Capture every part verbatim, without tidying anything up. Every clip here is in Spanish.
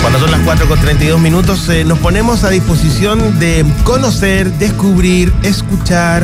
Cuando son las cuatro con treinta y dos minutos, eh, nos ponemos a disposición de conocer, descubrir, escuchar,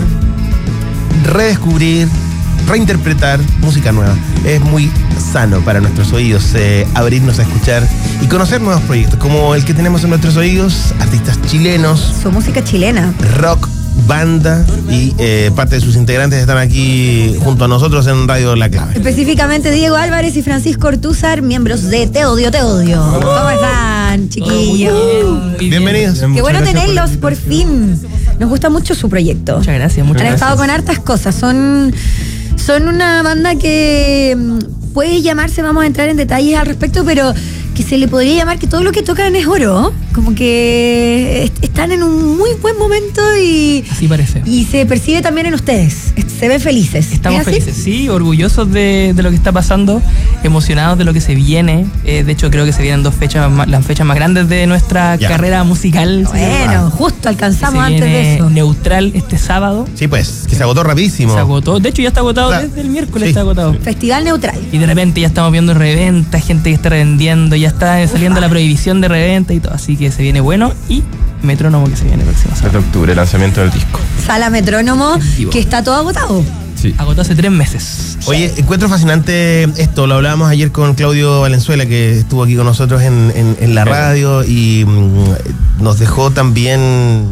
redescubrir, reinterpretar música nueva. Es muy sano para nuestros oídos eh, abrirnos a escuchar y conocer nuevos proyectos, como el que tenemos en nuestros oídos, artistas chilenos. Su música chilena. Rock, banda y eh, parte de sus integrantes están aquí junto a nosotros en Radio La Clave. Específicamente Diego Álvarez y Francisco Ortúzar, miembros de Te Odio, Te Odio. ¿Cómo están, chiquillos? Uh, Bienvenidos. Qué bueno tenerlos por fin. Nos gusta mucho su proyecto. Muchas gracias, muchas Han gracias. estado con hartas cosas. Son, son una banda que mm, puede llamarse, vamos a entrar en detalles al respecto, pero que se le podría llamar que todo lo que tocan es oro. Como que est- están en un muy buen momento y, Así parece. y se percibe también en ustedes. Se ven felices. Estamos ¿Es así? felices, sí, orgullosos de, de lo que está pasando, emocionados de lo que se viene. Eh, de hecho, creo que se vienen dos fechas, más- las fechas más grandes de nuestra Ya. carrera musical. Bueno, justo alcanzamos se antes de viene eso. Neutral este sábado. Sí, pues, que se agotó rapidísimo. Se agotó. De hecho, ya está agotado O sea, desde el miércoles, sí. está agotado. Festival Neutral. Y de repente ya estamos viendo reventa, gente que está revendiendo, ya está saliendo la prohibición de reventa y todo. Así que se viene bueno. Y Metrónomo que se viene próximo siete de sábado. octubre, lanzamiento del disco. Sala Metrónomo, Vivo. que está todo agotado. Sí. Agotó hace tres meses. Oye, encuentro fascinante esto, lo hablábamos ayer con Claudio Valenzuela, que estuvo aquí con nosotros en, en, en la radio y mm, nos dejó también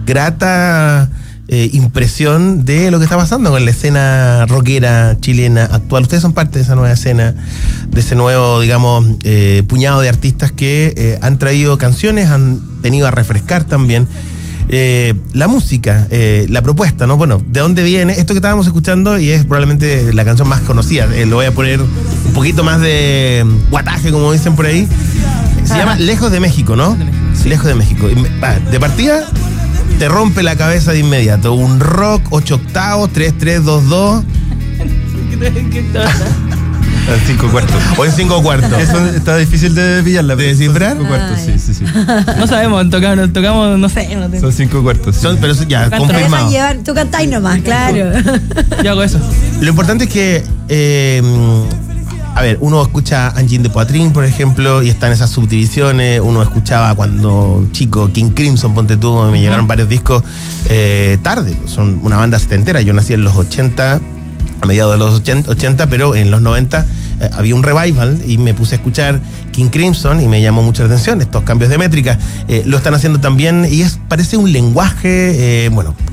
grata eh, impresión de lo que está pasando con la escena rockera chilena actual. Ustedes son parte de esa nueva escena, de ese nuevo, digamos, eh, puñado de artistas que eh, han traído canciones, han venido a refrescar también Eh, la música, eh, la propuesta, ¿no? Bueno, ¿de dónde viene? Esto que estábamos escuchando y es probablemente la canción más conocida. Eh, lo voy a poner un poquito más de mm, guataje, como dicen por ahí. Se llama Lejos de México, ¿no? Lejos de México, sí. Lejos de México. Y me- va, de partida, te rompe la cabeza de inmediato. Un rock, ocho octavos, tres tres dos dos En cinco cuartos. o en cinco cuartos. Eso está difícil de pillarla. ¿De pero son descifrar? Cinco cuartos, sí, sí, sí. No sabemos, tocamos, tocamos no sé. No tengo- Son cinco cuartos. sí. Son, pero ya, Canto. Te dejan confirmado. llevar, tú cantáis nomás, claro. Yo hago eso. Lo importante es que, eh, a ver, uno escucha Angine de Poitrine, por ejemplo, y están esas subdivisiones. Uno escuchaba cuando chico King Crimson, ponte tú, me llegaron varios discos eh, tarde. Son una banda setentera. Yo nací en los ochenta, a mediados de los ochenta, pero en los noventa eh, había un revival y me puse a escuchar King Crimson y me llamó mucho la atención estos cambios de métrica. Eh, lo están haciendo también y es parece un lenguaje, eh, bueno,